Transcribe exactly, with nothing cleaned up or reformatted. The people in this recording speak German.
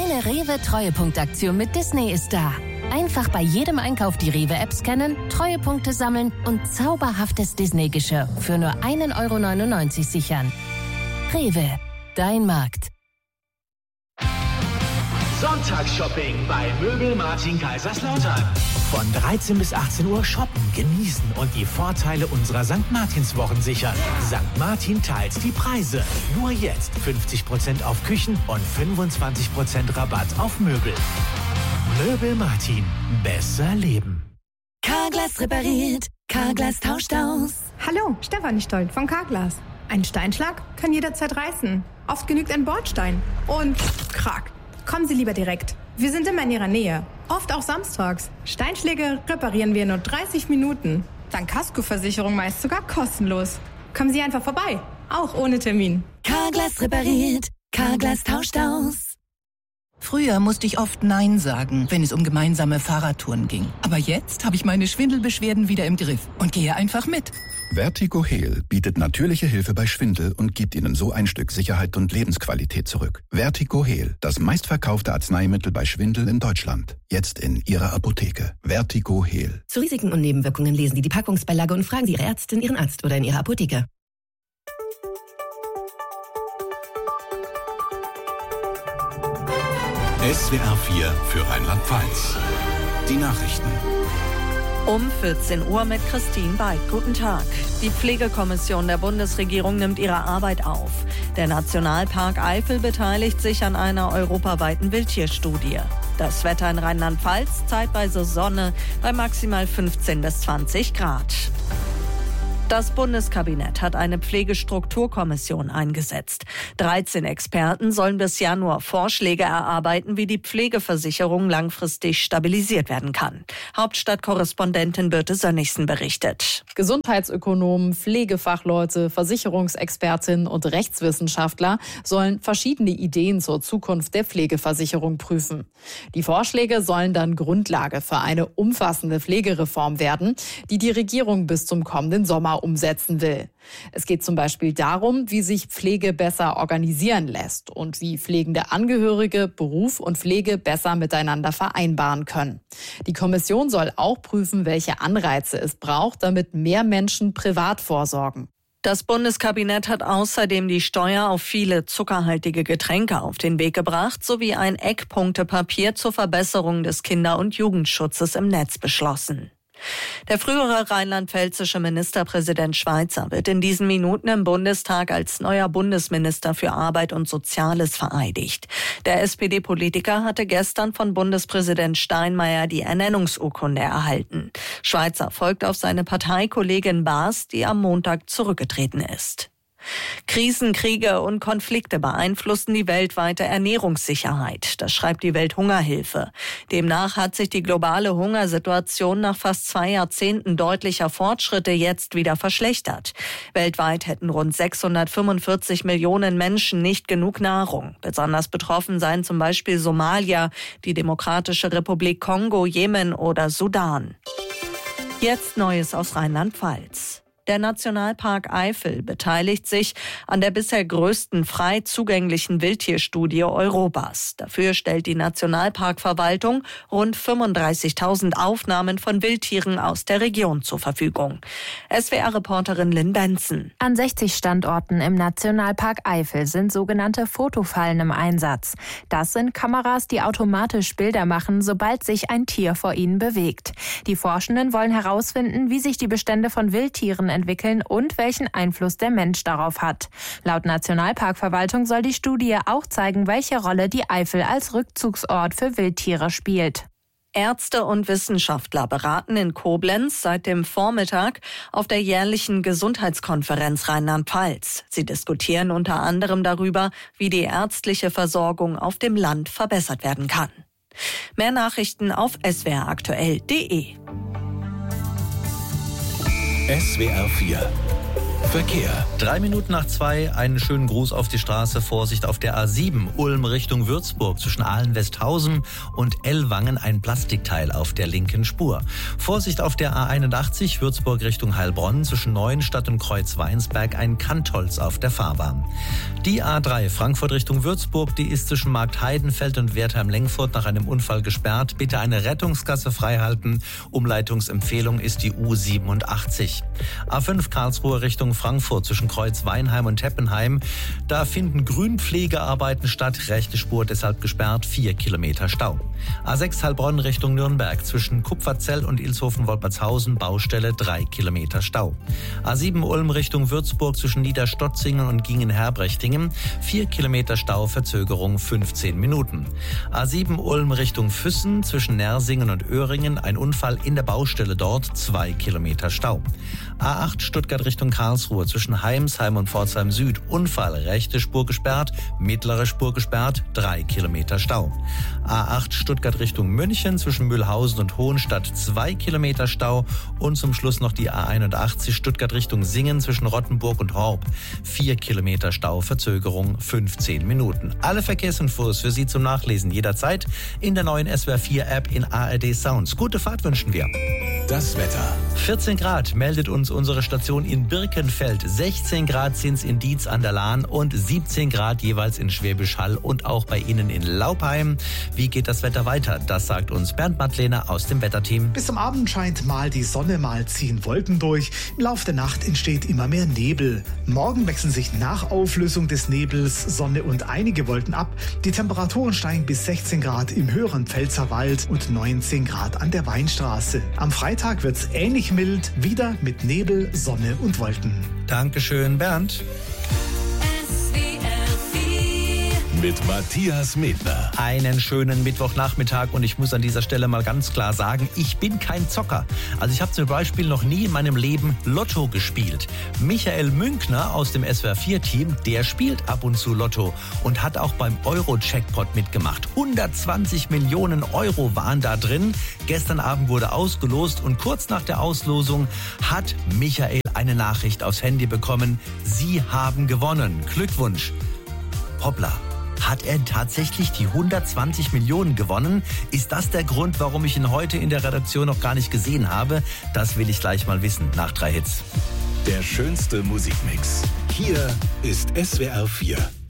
Deine Rewe-Treuepunktaktion mit Disney ist da. Einfach bei jedem Einkauf die Rewe-App scannen, Treuepunkte sammeln und zauberhaftes Disney-Geschirr für nur ein Euro neunundneunzig sichern. Rewe, dein Markt. Sonntagsshopping bei Möbel Martin Kaiserslautern. Von dreizehn bis achtzehn Uhr shoppen, genießen und die Vorteile unserer Sankt Martins-Wochen sichern. Sankt Martin teilt die Preise. Nur jetzt fünfzig Prozent auf Küchen und fünfundzwanzig Prozent Rabatt auf Möbel. Möbel Martin. Besser leben. Carglass repariert. Carglass tauscht aus. Hallo, Stefanie Stolt von Carglass. Ein Steinschlag kann jederzeit reißen. Oft genügt ein Bordstein. Und krack. Kommen Sie lieber direkt. Wir sind immer in Ihrer Nähe. Oft auch samstags. Steinschläge reparieren wir in nur dreißig Minuten. Dank Kaskoversicherung meist sogar kostenlos. Kommen Sie einfach vorbei. Auch ohne Termin. Carglass repariert. Carglass tauscht aus. Früher musste ich oft Nein sagen, wenn es um gemeinsame Fahrradtouren ging. Aber jetzt habe ich meine Schwindelbeschwerden wieder im Griff und gehe einfach mit. Vertigo Heal bietet natürliche Hilfe bei Schwindel und gibt Ihnen so ein Stück Sicherheit und Lebensqualität zurück. Vertigo Heal, das meistverkaufte Arzneimittel bei Schwindel in Deutschland. Jetzt in Ihrer Apotheke. Vertigo Heal. Zu Risiken und Nebenwirkungen lesen Sie die Packungsbeilage und fragen Sie Ihre Ärztin, Ihren Arzt oder in Ihrer Apotheke. S W R vier für Rheinland-Pfalz. Die Nachrichten. Um vierzehn Uhr mit Christine Beid. Guten Tag. Die Pflegekommission der Bundesregierung nimmt ihre Arbeit auf. Der Nationalpark Eifel beteiligt sich an einer europaweiten Wildtierstudie. Das Wetter in Rheinland-Pfalz, zeitweise Sonne bei maximal fünfzehn bis zwanzig Grad. Das Bundeskabinett hat eine Pflegestrukturkommission eingesetzt. dreizehn Experten sollen bis Januar Vorschläge erarbeiten, wie die Pflegeversicherung langfristig stabilisiert werden kann. Hauptstadtkorrespondentin Birte Sönnigsen berichtet. Gesundheitsökonomen, Pflegefachleute, Versicherungsexpertinnen und Rechtswissenschaftler sollen verschiedene Ideen zur Zukunft der Pflegeversicherung prüfen. Die Vorschläge sollen dann Grundlage für eine umfassende Pflegereform werden, die die Regierung bis zum kommenden Sommer umsetzen will. Es geht zum Beispiel darum, wie sich Pflege besser organisieren lässt und wie pflegende Angehörige Beruf und Pflege besser miteinander vereinbaren können. Die Kommission soll auch prüfen, welche Anreize es braucht, damit mehr Menschen privat vorsorgen. Das Bundeskabinett hat außerdem die Steuer auf viele zuckerhaltige Getränke auf den Weg gebracht sowie ein Eckpunktepapier zur Verbesserung des Kinder- und Jugendschutzes im Netz beschlossen. Der frühere rheinland-pfälzische Ministerpräsident Schweizer wird in diesen Minuten im Bundestag als neuer Bundesminister für Arbeit und Soziales vereidigt. Der S P D-Politiker hatte gestern von Bundespräsident Steinmeier die Ernennungsurkunde erhalten. Schweizer folgt auf seine Parteikollegin Baas, die am Montag zurückgetreten ist. Krisen, Kriege und Konflikte beeinflussen die weltweite Ernährungssicherheit. Das schreibt die Welthungerhilfe. Demnach hat sich die globale Hungersituation nach fast zwei Jahrzehnten deutlicher Fortschritte jetzt wieder verschlechtert. Weltweit hätten rund sechshundertfünfundvierzig Millionen Menschen nicht genug Nahrung. Besonders betroffen seien zum Beispiel Somalia, die Demokratische Republik Kongo, Jemen oder Sudan. Jetzt Neues aus Rheinland-Pfalz. Der Nationalpark Eifel beteiligt sich an der bisher größten frei zugänglichen Wildtierstudie Europas. Dafür stellt die Nationalparkverwaltung rund fünfunddreißigtausend Aufnahmen von Wildtieren aus der Region zur Verfügung. S W R-Reporterin Lynn Benson. An sechzig Standorten im Nationalpark Eifel sind sogenannte Fotofallen im Einsatz. Das sind Kameras, die automatisch Bilder machen, sobald sich ein Tier vor ihnen bewegt. Die Forschenden wollen herausfinden, wie sich die Bestände von Wildtieren entwickeln und welchen Einfluss der Mensch darauf hat. Laut Nationalparkverwaltung soll die Studie auch zeigen, welche Rolle die Eifel als Rückzugsort für Wildtiere spielt. Ärzte und Wissenschaftler beraten in Koblenz seit dem Vormittag auf der jährlichen Gesundheitskonferenz Rheinland-Pfalz. Sie diskutieren unter anderem darüber, wie die ärztliche Versorgung auf dem Land verbessert werden kann. Mehr Nachrichten auf s w r aktuell punkt d e. S W R vier Verkehr. Drei Minuten nach zwei, einen schönen Gruß auf die Straße. Vorsicht auf der A sieben, Ulm Richtung Würzburg. Zwischen Ahlen-Westhausen und Ellwangen ein Plastikteil auf der linken Spur. Vorsicht auf der A einundachtzig, Würzburg Richtung Heilbronn. Zwischen Neuenstadt und Kreuzweinsberg ein Kantholz auf der Fahrbahn. Die A drei, Frankfurt Richtung Würzburg, die ist zwischen Markt Heidenfeld und Wertheim-Lengfurt nach einem Unfall gesperrt. Bitte eine Rettungsgasse freihalten. Umleitungsempfehlung ist die U siebenundachtzig. A fünf, Karlsruhe Richtung Frankfurt zwischen Kreuz Weinheim und Heppenheim. Da finden Grünpflegearbeiten statt. Rechte Spur deshalb gesperrt. Vier Kilometer Stau. A sechs Heilbronn Richtung Nürnberg zwischen Kupferzell und Ilshofen-Wolpertshausen. Baustelle. Drei Kilometer Stau. A sieben Ulm Richtung Würzburg zwischen Niederstotzingen und Gingen-Herbrechtingen. Vier Kilometer Stau. Verzögerung fünfzehn Minuten. A sieben Ulm Richtung Füssen zwischen Nersingen und Öhringen. Ein Unfall in der Baustelle dort. Zwei Kilometer Stau. A acht Stuttgart Richtung Karlsruhe zwischen Heimsheim und Pforzheim Süd. Unfall, rechte Spur gesperrt, mittlere Spur gesperrt, drei Kilometer Stau. A acht Stuttgart Richtung München zwischen Mühlhausen und Hohenstadt, zwei Kilometer Stau. Und zum Schluss noch die A einundachtzig Stuttgart Richtung Singen zwischen Rottenburg und Horb. vier Kilometer Stau, Verzögerung fünfzehn Minuten. Alle Verkehrsinfos für Sie zum Nachlesen jederzeit in der neuen S W R vier App in A R D Sounds. Gute Fahrt wünschen wir. Das Wetter. vierzehn Grad meldet uns unsere Station in Birkenfeld. sechzehn Grad sind's in Dietz an der Lahn und siebzehn Grad jeweils in Schwäbisch Hall und auch bei Ihnen in Laupheim. Wie geht das Wetter weiter? Das sagt uns Bernd Madlener aus dem Wetterteam. Bis zum Abend scheint mal die Sonne, mal ziehen Wolken durch. Im Laufe der Nacht entsteht immer mehr Nebel. Morgen wechseln sich nach Auflösung des Nebels Sonne und einige Wolken ab. Die Temperaturen steigen bis sechzehn Grad im höheren Pfälzerwald und neunzehn Grad an der Weinstraße. Am Freitag wird's ähnlich mild, wieder mit Nebel, Sonne und Wolken. Dankeschön, Bernd. Mit Matthias Medner. Einen schönen Mittwochnachmittag und ich muss an dieser Stelle mal ganz klar sagen, ich bin kein Zocker. Also ich habe zum Beispiel noch nie in meinem Leben Lotto gespielt. Michael Münkner aus dem S W R vier Team, der spielt ab und zu Lotto und hat auch beim Euro-Jackpot mitgemacht. hundertzwanzig Millionen Euro waren da drin. Gestern Abend wurde ausgelost und kurz nach der Auslosung hat Michael eine Nachricht aufs Handy bekommen. Sie haben gewonnen. Glückwunsch. Hoppla. Hat er tatsächlich die hundertzwanzig Millionen gewonnen? Ist das der Grund, warum ich ihn heute in der Redaktion noch gar nicht gesehen habe? Das will ich gleich mal wissen, nach drei Hits. Der schönste Musikmix. Hier ist S W R vier.